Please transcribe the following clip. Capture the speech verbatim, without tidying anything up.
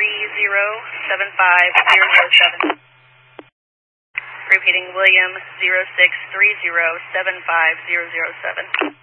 three zero seven five zero zero seven. Repeating, William zero six three zero seven five zero zero seven.